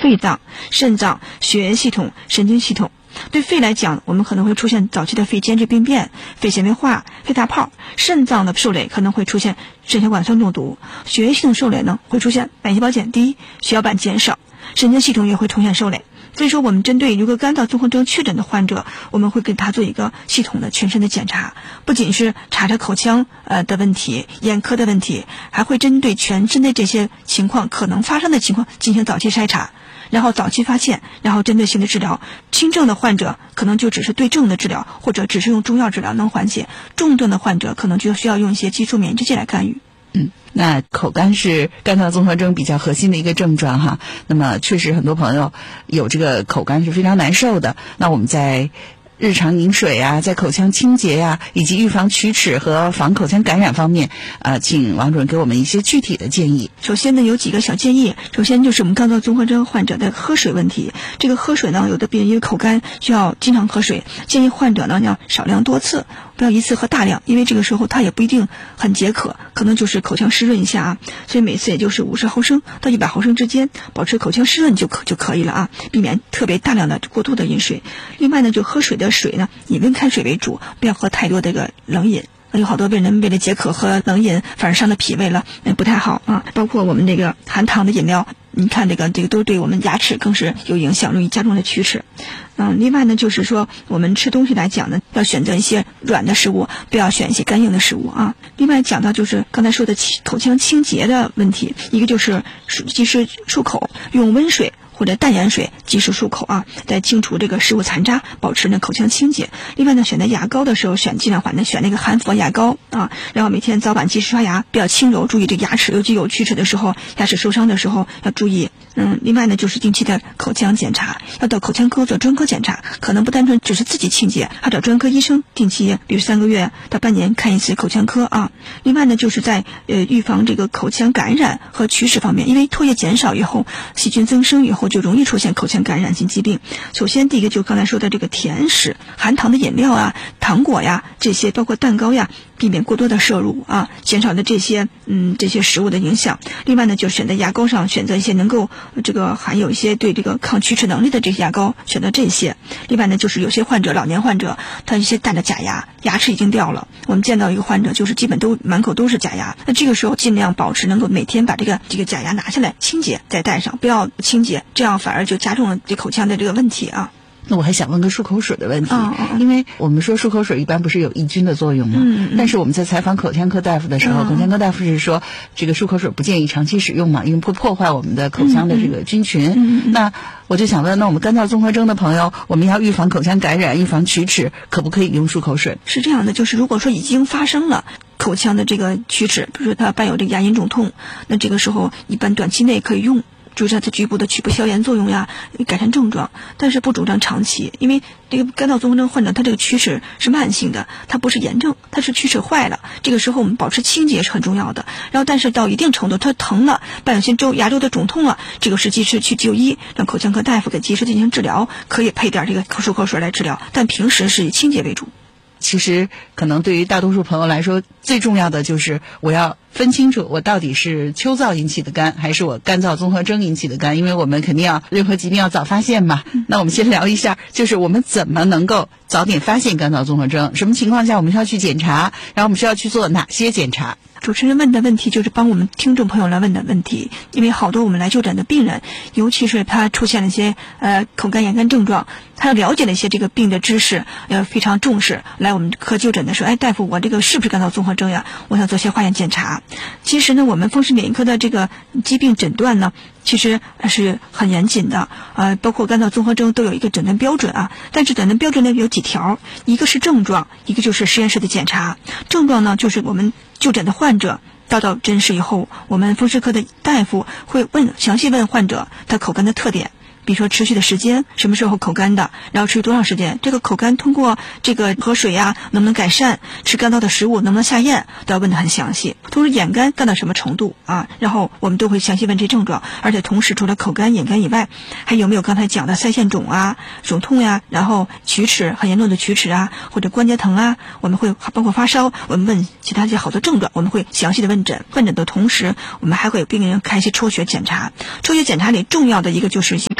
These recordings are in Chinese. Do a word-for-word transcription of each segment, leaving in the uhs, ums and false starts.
肺脏、肾脏、血液系统、神经系统。对肺来讲，我们可能会出现早期的肺间质病变、肺纤维化、肺大泡；肾脏的受累可能会出现肾小管酸中毒；血液系统受累呢，会出现白细胞减低、血小板减少；神经系统也会出现受累。所以说，我们针对如果干燥综合征确诊的患者，我们会给他做一个系统的全身的检查，不仅是查查口腔呃的问题、眼科的问题，还会针对全身的这些情况可能发生的情况进行早期筛查，然后早期发现，然后针对性的治疗。轻症的患者可能就只是对症的治疗，或者只是用中药治疗能缓解；重症的患者可能就需要用一些激素免疫制剂来干预。 嗯，那口干是干燥综合征比较核心的一个症状哈。那么确实很多朋友有这个口干是非常难受的。那我们在日常饮水啊，在口腔清洁呀、啊，以及预防龋齿和防口腔感染方面，呃，请王主任给我们一些具体的建议。 首先呢，有几个小建议。首先就是我们干燥综合征患者的喝水问题。这个喝水呢，有的病人因为口干需要经常喝水，建议患者呢要少量多次，不要一次喝大量，因为这个时候他也不一定很解渴，可能就是口腔湿润一下啊。所以每次也就是五十毫升到一百毫升之间，保持口腔湿润就可就可以了啊，避免特别大量的过度的饮水。另外呢，就喝水的水呢，以温开水为主，不要喝太多的这个冷饮。有好多病人为了解渴喝冷饮，反而伤了脾胃了，不太好啊。包括我们这个含糖的饮料，你看这个这个都对我们牙齿更是有影响，容易加重了龋齿。嗯，另外呢，就是说我们吃东西来讲呢，要选择一些软的食物，不要选一些干硬的食物啊。另外讲到就是刚才说的口腔清洁的问题，一个就是及时漱口，用温水或者淡盐水及时漱口啊，来清除这个食物残渣，保持呢口腔清洁。另外呢，选择牙膏的时候选尽量选选那个含氟牙膏啊，然后每天早晚及时刷牙，比较轻柔，注意这个牙齿，尤其有龋齿的时候，牙齿受伤的时候要注意。嗯，另外呢，就是定期的口腔检查，要到口腔科做专科检查，可能不单纯只是自己清洁，还找专科医生定期，比如三个月到半年看一次口腔科啊。另外呢，就是在呃预防这个口腔感染和龋齿方面，因为唾液减少以后，细菌增生以后，就容易出现口腔感染性疾病。首先第一个就刚才说的这个甜食、含糖的饮料啊、糖果呀，这些包括蛋糕呀，避免过多的摄入啊，减少的这些嗯这些食物的影响。另外呢，就选择牙膏上选择一些能够这个含有一些对这个抗龋齿能力的这些牙膏，选择这些。另外呢，就是有些患者老年患者他一些戴着假牙，牙齿已经掉了，我们见到一个患者就是基本都满口都是假牙，那这个时候尽量保持能够每天把这个这个假牙拿下来清洁再戴上，不要清洁，这样反而就加重了这口腔的这个问题啊。 那我还想问个漱口水的问题， 哦哦因为我们说漱口水一般不是有抑菌的作用吗？ 嗯嗯但是我们在采访口腔科大夫的时候， 嗯、 口腔科大夫是说这个漱口水不建议长期使用嘛，因为会破坏我们的口腔的这个菌群。 嗯嗯、 那我就想问，那我们干燥综合征的朋友，我们要预防口腔感染、预防龋齿，可不可以用漱口水？ 是这样的，就是如果说已经发生了口腔的这个龋齿，比如说它伴有这个牙龈肿痛，那这个时候一般短期内可以用。就是它的局部的去部消炎作用呀，改善症状，但是不主张长期，因为这个干燥综合征患者他这个龋齿是慢性的，它不是炎症，它是龋齿坏了，这个时候我们保持清洁是很重要的。然后但是到一定程度它疼了，伴有些周牙周的肿痛了，这个是及时去就医，让口腔科大夫给及时进行治疗，可以配点这个漱口水来治疗，但平时是以清洁为主。 其实可能对于大多数朋友来说，最重要的就是我要分清楚我到底是秋燥引起的干还是我干燥综合征引起的干，因为我们肯定要任何疾病要早发现嘛。嗯、那我们先聊一下，就是我们怎么能够早点发现干燥综合征，什么情况下我们需要去检查，然后我们需要去做哪些检查。 主持人问的问题就是帮我们听众朋友来问的问题，因为好多我们来就诊的病人，尤其是他出现了一些呃口干眼干症状，他了解了一些这个病的知识，要非常重视，来我们科就诊的时候，哎，大夫，我这个是不是干燥综合征呀？我想做些化验检查。其实呢，我们风湿免疫科的这个疾病诊断呢，其实是很严谨的，呃，包括干燥综合征都有一个诊断标准啊。但是诊断标准呢有几条，一个是症状，一个就是实验室的检查。症状呢，就是我们就诊的患者到到诊室以后，我们风湿科的大夫会问详细问患者他口干的特点。比如说持续的时间，什么时候口干的，然后持续多长时间，这个口干通过这个喝水呀能不能改善，吃干燥的食物能不能下咽，都要问得很详细。同时眼干干到什么程度啊，然后我们都会详细问这症状，而且同时除了口干眼干以外，还有没有刚才讲的腮腺肿啊、肿痛呀、啊，然后龋齿很严重的龋齿啊，或者关节疼啊，我们会包括发烧，我们问其他一些好多症状，我们会详细的问诊。问诊的同时，我们还会有病人开一些抽血检查。抽血检查里重要的一个就是抗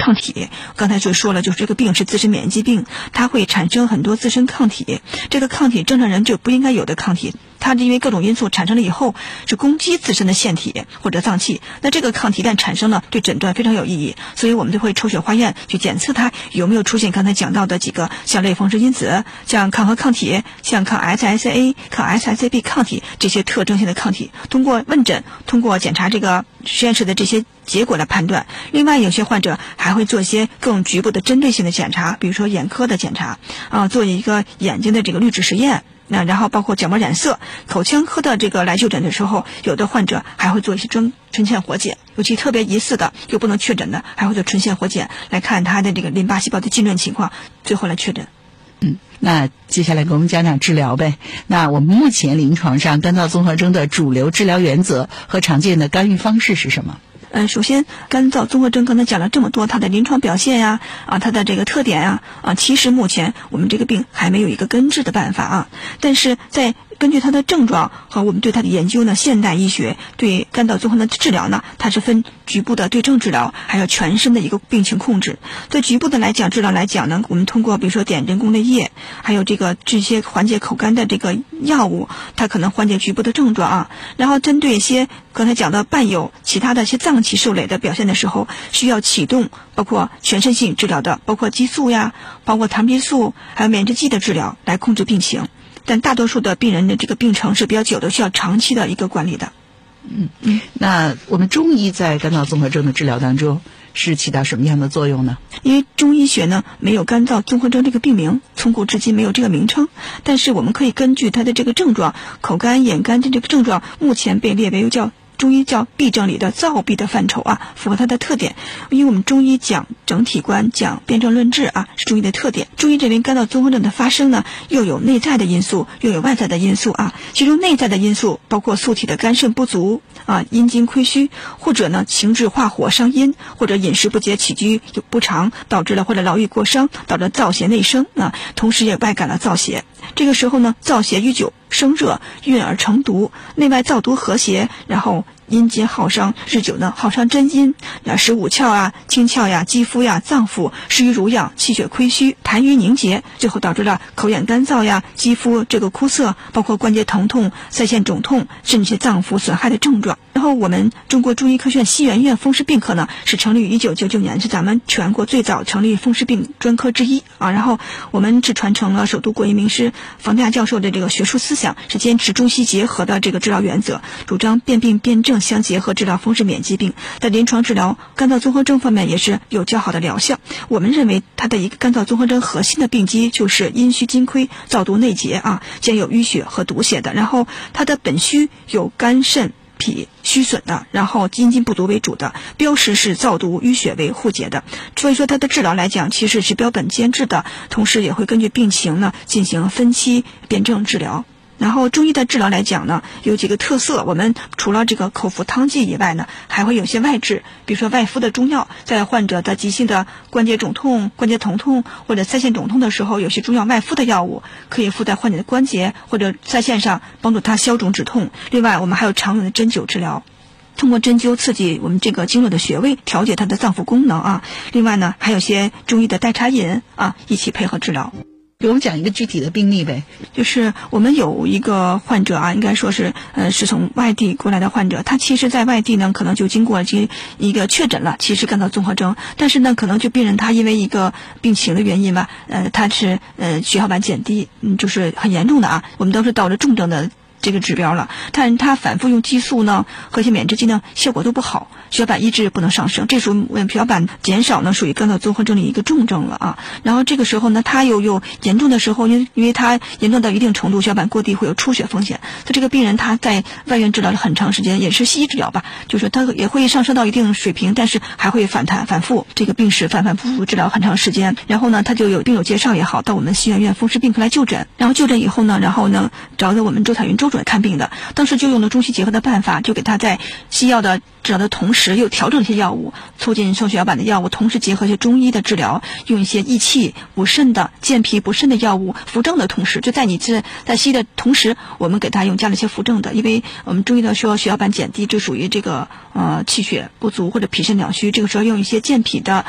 抗体。刚才就说了，就是这个病是自身免疫疾病，它会产生很多自身抗体，这个抗体正常人就不应该有的抗体，它因为各种因素产生了以后是攻击自身的腺体或者脏器，那这个抗体一旦产生了，对诊断非常有意义，所以我们就会抽血化验去检测它有没有出现刚才讲到的几个像类风湿因子、像抗核抗体、像抗 S S A、抗 S S A B 抗体这些特征性的抗体，通过问诊，通过检查这个实验室的这些结果来判断。另外有些患者还会做一些更局部的针对性的检查，比如说眼科的检查啊，做一个眼睛的这个滤纸实验，那然后包括角膜染色。口腔科的这个来就诊的时候，有的患者还会做一些唇唇腺活检，尤其特别疑似的又不能确诊的，还会做唇腺活检来看他的这个淋巴细胞的浸润情况，最后来确诊。 嗯，那接下来给我们讲讲治疗呗。那我们目前临床上干燥综合征的主流治疗原则和常见的干预方式是什么？ 嗯，首先干燥综合征刚才讲了这么多，它的临床表现呀，啊，它的这个特点呀，啊，其实目前我们这个病还没有一个根治的办法啊。但是在根据它的症状和我们对它的研究呢，现代医学对干燥综合征的治疗呢，它是分局部的对症治疗，还有全身的一个病情控制。对局部的来讲，治疗来讲呢，我们通过比如说点人工泪液，还有这个这些缓解口干的这个药物，它可能缓解局部的症状啊。然后针对一些刚才讲的伴有其他的一些脏器受累的表现的时候，需要启动包括全身性治疗的，包括激素呀，包括糖皮素，还有免疫剂的治疗来控制病情。但大多数的病人的这个病程是比较久的，需要长期的一个管理的。 嗯嗯，那我们中医在干燥综合征的治疗当中是起到什么样的作用呢？ 因为中医学呢没有干燥综合征这个病名，从古至今没有这个名称，但是我们可以根据它的这个症状，口干、眼干的这个症状，目前被列为叫中医叫痹症里的燥痹的范畴啊，符合它的特点。因为我们中医讲整体观，讲辨证论治啊，是中医的特点。中医认为干燥综合征的发生呢，又有内在的因素，又有外在的因素啊。其中内在的因素包括素体的肝肾不足啊，阴精亏虚，或者呢情志化火伤阴，或者饮食不节、起居不常，导致了或者劳逸过伤，导致燥邪内生啊，同时也外感了燥邪。这个时候呢，燥邪遇久生热，运而成毒，内外燥毒和谐，然后阴结耗伤，日久呢耗伤真阴，使五窍啊、清窍呀、肌肤呀、脏腑湿瘀濡养，气血亏虚，痰瘀凝结，最后导致了口眼干燥呀、肌肤这个枯涩，包括关节疼痛、腮腺肿痛，甚至脏腑损害的症状。然后我们中国中医科学院西园院风湿病科呢，是成立于一九九九年，是咱们全国最早成立风湿病专科之一啊。然后我们是传承了首都国医名师房家教授的这个学术思想，是坚持中西结合的这个治疗原则，主张辨病辨证相结合治疗风湿免疫疾病，在临床治疗干燥综合征方面也是有较好的疗效。我们认为它的一个干燥综合征核心的病机就是阴虚津亏、燥毒内结啊，兼有淤血和毒血的。然后它的本虚有肝肾脾虚损的，然后阴精不足为主的，标识是燥毒淤血为互结的。所以说它的治疗来讲，其实是标本兼治的，同时也会根据病情呢进行分期辨证治疗。然后中医的治疗来讲呢，有几个特色，我们除了这个口服汤剂以外呢，还会有些外治，比如说外敷的中药，在患者的急性的关节肿痛、关节疼痛或者腮腺肿痛的时候，有些中药外敷的药物可以敷在患者的关节或者腮腺上，帮助他消肿止痛。另外我们还有常用的针灸治疗，通过针灸刺激我们这个经络的穴位，调节它的脏腑功能啊。另外呢，还有些中医的代茶饮啊，一起配合治疗。 给我们讲一个具体的病例呗。 就是我们有一个患者啊，应该说是呃是从外地过来的患者，他其实在外地呢可能就经过这一个确诊了，其实干燥综合征，但是呢可能就病人他因为一个病情的原因吧，呃他是呃血小板减低，嗯就是很严重的啊，我们都是到了重症的这个指标了，但他反复用激素呢和一些免疫剂呢效果都不好，血小板抑制不能上升，这属于血小板减少呢属于干燥综合征的一个重症了啊。然后这个时候呢他又有严重的时候，因因为他严重到一定程度，血小板过低会有出血风险，所以这个病人他在外院治疗了很长时间，也是西医治疗吧，就是他也会上升到一定水平，但是还会反弹反复，这个病史反反复复治疗很长时间。然后呢他就有病友介绍也好，到我们西园院风湿病科来就诊，然后就诊以后呢，然后呢找到我们周彩云周主任看病的，当时就用了中西结合的办法，就给他在西药的治疗的同时又调整一些药物，促进升血小板的药物，同时结合一些中医的治疗，用一些益气补肾的、健脾补肾的药物，扶正的同时，就在你这在西医的同时，我们给他用加了一些扶正的，因为我们中医的说血小板减低，这属于这个呃气血不足或者脾肾两虚，这个时候用一些健脾的补肾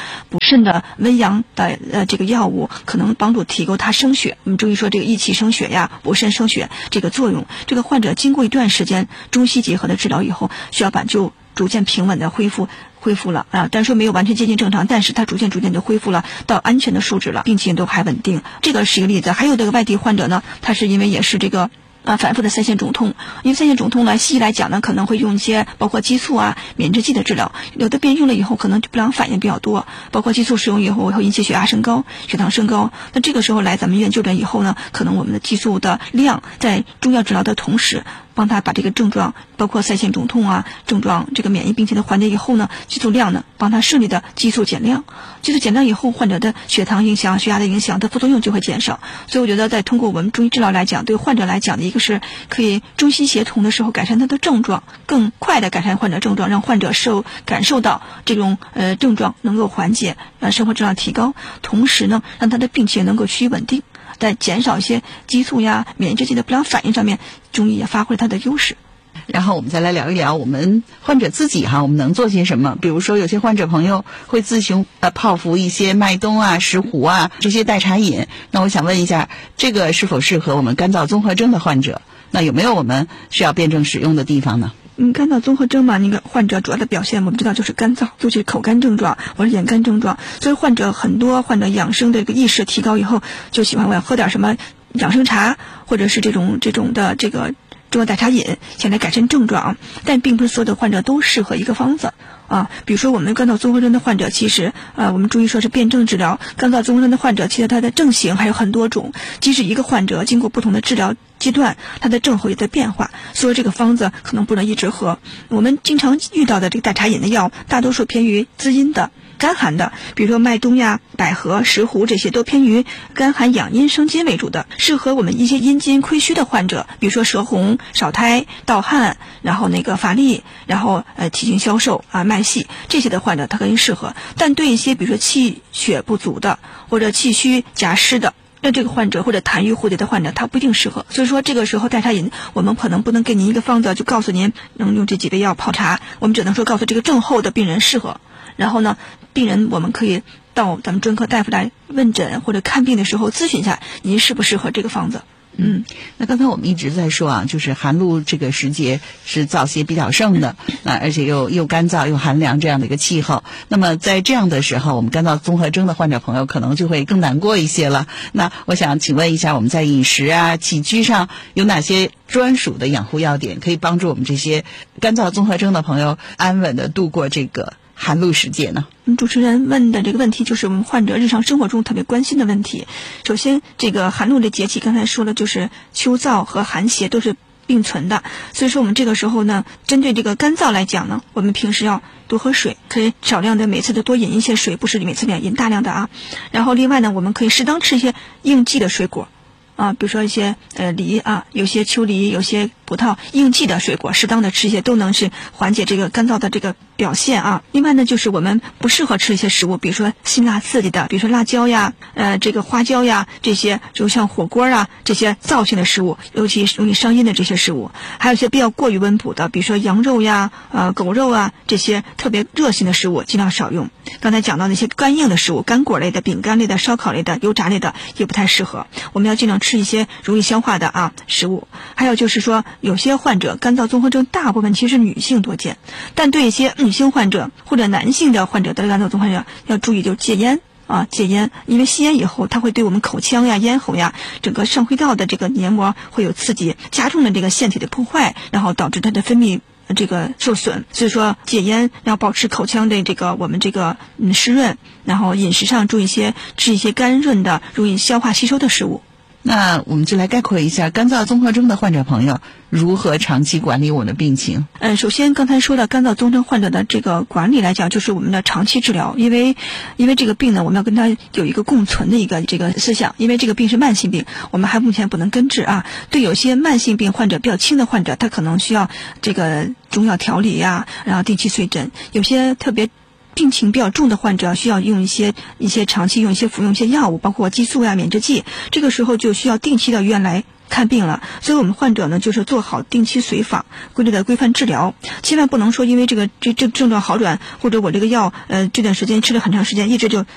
肾的温阳的呃这个药物，可能帮助提高它生血。我们中医说这个益气生血呀，补肾生血这个作用。这个患者经过一段时间中西结合的治疗以后，血小板就逐渐平稳的恢复恢复了啊，但是说没有完全接近正常，但是它逐渐逐渐就恢复了到安全的数值了，病情都还稳定。这个是一个例子。还有这个外地患者呢，他是因为也是这个啊，反复的腮腺肿痛，因为腮腺肿痛呢，西医来讲呢，可能会用一些包括激素啊、免疫剂的治疗。有的病人用了以后，可能就不良反应比较多，包括激素使用以后会引起血压升高、血糖升高。那这个时候来咱们医院就诊以后呢，可能我们的激素的量在中药治疗的同时，帮他把这个症状，包括腮腺肿痛啊症状，这个免疫病情的缓解以后呢，激素量呢，帮他顺利的激素减量。激素减量以后，患者的血糖影响、血压的影响的副作用就会减少。所以我觉得，在通过我们中医治疗来讲，对患者来讲的一个是可以中西协同的时候改善他的症状，更快的改善患者症状，让患者受感受到这种呃症状能够缓解，呃生活质量提高，同时呢，让他的病情能够趋于稳定。在减少一些激素呀、免疫制剂的不良反应上面，中医也发挥了它的优势。 然后我们再来聊一聊我们患者自己哈，我们能做些什么？比如说有些患者朋友会自行呃泡服一些麦冬啊、石斛啊这些代茶饮，那我想问一下，这个是否适合我们干燥综合征的患者？那有没有我们需要辩证使用的地方呢？ 嗯，干燥综合征嘛，那个患者主要的表现我们知道就是干燥，尤其是口干症状或者眼干症状，所以患者很多患者养生的这个意识提高以后，就喜欢我要喝点什么养生茶，或者是这种这种的这个中药代茶饮，想来改善症状。但并不是所有的患者都适合一个方子啊。比如说我们干燥综合征的患者，其实呃我们中医说是辩证治疗，干燥综合征的患者其实他的症型还有很多种，即使一个患者经过不同的治疗阶段，它的症候也在变化，所以这个方子可能不能一直喝。我们经常遇到的这个代茶饮的药，大多数偏于滋阴的、干寒的，比如说麦冬呀、百合、石斛，这些都偏于干寒养阴生津为主的，适合我们一些阴津亏虚的患者，比如说舌红、少苔、盗汗，然后那个乏力，然后呃体型消瘦啊、脉细这些的患者，它可以适合。但对一些比如说气血不足的，或者气虚夹湿的，那这个患者或者痰瘀蝴蝶的患者，他不一定适合。所以说这个时候代茶饮，我们可能不能给您一个方子就告诉您能用这几味药泡茶，我们只能说告诉这个症候的病人适合。然后呢，病人我们可以到咱们专科大夫来问诊或者看病的时候咨询一下，您适不适合这个方子。 嗯，那刚才我们一直在说啊，就是寒露这个时节是燥邪比较盛的啊，而且又又干燥又寒凉这样的一个气候。那么在这样的时候，我们干燥综合征的患者朋友可能就会更难过一些了。那我想请问一下，我们在饮食啊、起居上有哪些专属的养护要点，可以帮助我们这些干燥综合征的朋友安稳的度过这个寒露时节呢？ 主持人问的这个问题就是我们患者日常生活中特别关心的问题。首先，这个寒露的节气，刚才说了，就是秋燥和寒邪都是并存的，所以说我们这个时候呢，针对这个干燥来讲呢，我们平时要多喝水，可以少量的每次的多饮一些水，不是每次要饮大量的啊。然后另外呢，我们可以适当吃一些应季的水果啊，比如说一些呃梨啊，有些秋梨，有些葡萄，应季的水果适当的吃一些，都能是缓解这个干燥的这个表现啊。另外呢，就是我们不适合吃一些食物，比如说辛辣刺激的，比如说辣椒呀、呃这个花椒呀，这些就像火锅啊这些燥性的食物，尤其容易伤阴的这些食物。还有一些比较过于温补的，比如说羊肉呀、呃狗肉啊这些特别热性的食物尽量少用。刚才讲到那些干硬的食物，干果类的、饼干类的、烧烤类的、油炸类的也不太适合，我们要尽量吃一些容易消化的啊食物。还有就是说，有些患者干燥综合征大部分其实女性多见，但对一些女性患者或者男性的患者得干燥综合征要注意，就是戒烟啊，戒烟，因为吸烟以后，它会对我们口腔呀、咽喉呀、整个上呼吸道的这个黏膜会有刺激，加重了这个腺体的破坏，然后导致它的分泌这个受损。所以说戒烟，然后保持口腔的这个我们这个嗯湿润，然后饮食上注意一些吃一些干润的、容易消化吸收的食物。 那我们就来概括一下干燥综合征的患者朋友如何长期管理我们的病情。 嗯，首先刚才说的干燥综合征患者的这个管理来讲，就是我们的长期治疗，因为因为这个病呢，我们要跟他有一个共存的一个这个思想，因为这个病是慢性病，我们还目前不能根治啊。对有些慢性病患者比较轻的患者，他可能需要这个中药调理呀，然后定期随诊。有些特别病情比较重的患者需要用一些一些长期用一些服用一些药物，包括激素呀、免疫剂，这个时候就需要定期到医院来看病了。所以我们患者呢，就是做好定期随访、规律的规范治疗，千万不能说因为这个这这症状好转，或者我这个药呃这段时间吃了很长时间，一直就